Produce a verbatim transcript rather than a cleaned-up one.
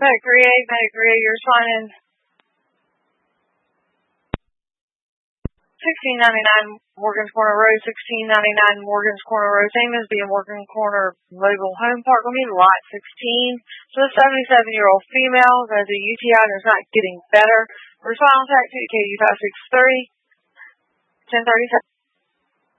Pet Grier, Pet Grier, you're signing sixteen ninety-nine Morgan's Corner Road, sixteen ninety-nine Morgan's Corner Road, same as the Morgan Corner Mobile Home Park. Let me lot sixteen. So a seventy-seven-year-old female has a U T I and is not getting better. Respond contact to K U five six three, ten thirty-seven.